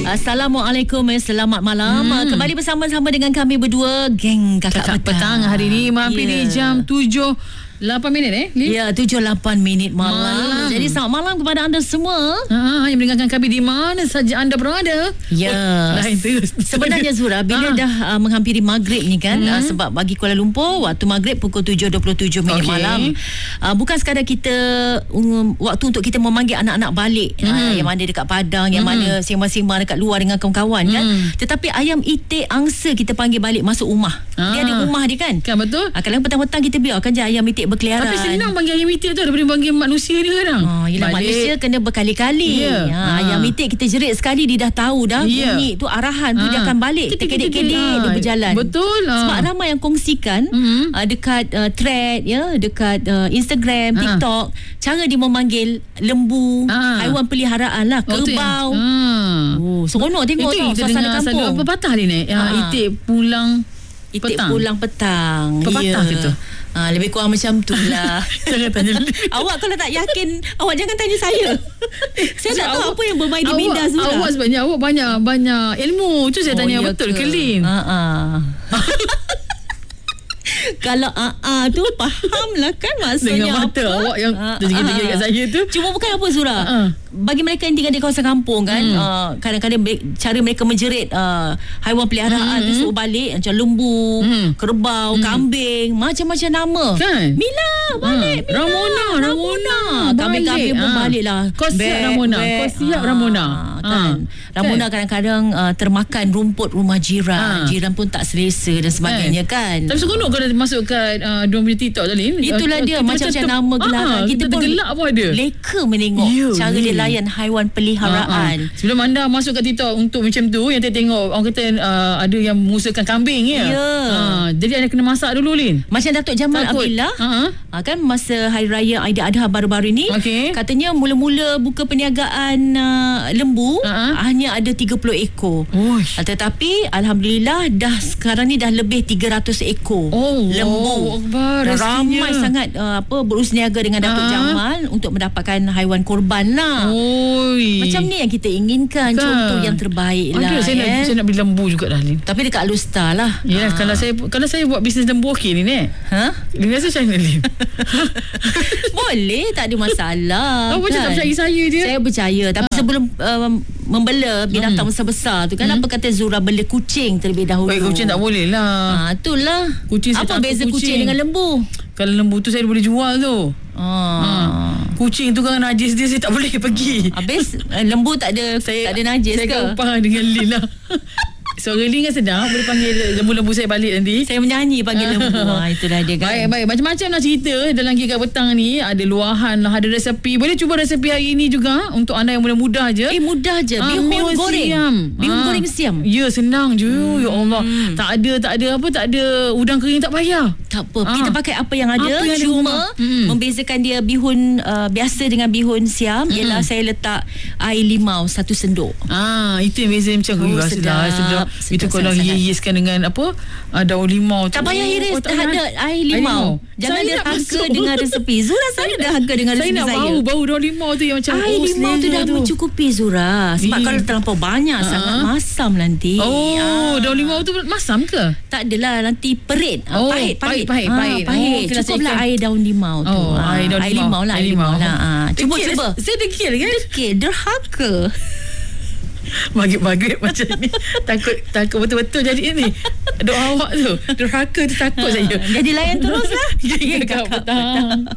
Assalamualaikum, selamat malam. Kembali bersama-sama dengan kami berdua, geng Kakak Petang. Hari ni hampir ni jam 7:08 Ya, 7:08 malam. Jadi selamat malam kepada anda semua yang mendengarkan kami di mana saja anda berada. Ya, sebenarnya Zura, bila dah menghampiri maghrib ni kan, sebab bagi Kuala Lumpur waktu maghrib pukul 7:27 malam, bukan sekadar kita waktu untuk kita memanggil anak-anak balik, yang mana dekat Padang, yang mana sembang-sembang dekat luar dengan kawan-kawan kan, tetapi ayam itik angsa kita panggil balik masuk rumah. Dia ada rumah dia kan. Kan betul. Kalau petang-petang kita biarkan je ayam itik berkeliaran. Tapi senang panggil ayam itik tu daripada panggil manusia ni kadang. Yelah, manusia kena berkali-kali. Ayam itik kita jerit sekali, dia dah tahu dah bunyi tu, arahan tu dia akan balik. Terkedek-kedek dia berjalan. Betul. Sebab ramai yang kongsikan dekat thread ya, dekat Instagram, TikTok, cara dia memanggil lembu, haiwan peliharaan lah, kerbau. Seronok tengok tu suasana kampung. Apa patah ni Nek? Itik pulang Itik pulang petang. Pepatah gitu. Lebih kurang macam tu lah. Jangan tanya awak kalau tak yakin, awak jangan tanya saya. Saya tak tahu apa yang bermain di minda Zura. Awak sebenarnya awak banyak ilmu. Tu saya tanya betul ke Lin? Kalau tu fahamlah kan maksudnya. Dengan mata awak yang terjegi-jegi kat saya tu. Cuma bukan apa Zura. Bagi mereka yang tinggal di kawasan kampung kan, kadang-kadang cara mereka menjerit haiwan peliharaan tu suruh balik, macam lembu, kerbau, kambing, macam-macam nama kan? Mila balik, Ramona kambing-kambing pun balik lah. Kau siap Ramona, kan? Ramona kadang-kadang termakan rumput rumah jiran. Jiran pun tak selesa dan sebagainya kan. Tapi seronok kau dah masuk kat diorang punya TikTok tadi. Itulah dia, macam-macam nama gelaran. Kita pun gelak pun ada. Leka menengok cara dia layan haiwan peliharaan. Sebelum anda masuk kat TikTok untuk macam tu, yang tengok orang kata ada yang mengusahakan kambing ya. Jadi anda kena masak dulu Lin. Macam Datuk Jamal Abdillah kan masa Hari Raya Aidiladha baru-baru ni, katanya mula-mula buka perniagaan lembu hanya ada 30 ekor. Tetapi alhamdulillah sekarang ni dah lebih 300 ekor lembu. Ramai sangat berusniaga dengan Datuk Jamal untuk mendapatkan haiwan korban lah. Macam ni yang kita inginkan, contoh yang terbaik lah. Saya nak beli lembu juga dah Lin. Tapi dekat Alustar lah. Ya, kalau saya buat bisnes lembu okey ni Nek. Lin rasa macam mana Lin? Boleh, tak ada masalah. Macam tak percaya saya je. Saya percaya. Tapi sebelum membela binatang besar-besar tu kan, apa kata Zura bela kucing terlebih dahulu. Kucing tak boleh lah. Itulah. Apa beza kucing dengan lembu? Kalau lembu tu saya boleh jual tu. Kucing tu kan najis dia, saya tak boleh pergi. Habis lembu tak ada najis saya ke? Saya upah dengan Lin lah. Suara Lin kan sedap. Boleh panggil lembu-lembu saya balik nanti. Saya menyanyi panggil lembu. Itulah dia kan. Baik. Macam-macam lah cerita dalam Gegar Petang ni. Ada luahan lah, ada resepi. Boleh cuba resepi hari ni juga untuk anda yang mudah-mudah je. Mudah je. Bihun goreng siam. Bihun goreng siam. Ya, senang je. Ya Allah. Tak ada udang kering, tak payah. Tak apa. Kita pakai apa yang ada. Cuma membezakan dia bihun biasa dengan bihun siam ialah saya letak air limau 1 sendok. Itu yang beza macam sedap. Itu kalau hiaskan dengan daun limau tu. Tak payah hiris terhadap air limau. Jangan derhaka dengan resepi. Zura, saya derhaka dengan resepi saya. Saya nak bau daun limau tu yang macam air limau tu dah mencukupi Zura. Sebab kalau terlampau banyak sangat masam nanti. Daun limau tu masam ke? Tak adalah, nanti perit. Pahit. Cukuplah air daun limau tu. Air limau lah. Cuba. Saya degil kan? Degil, derhaka. Maghrib macam ni. Takut betul-betul jadi ni. Doa awak tu, derhaka tu takut saya. Jadi layan terus lah. Gegar Petang.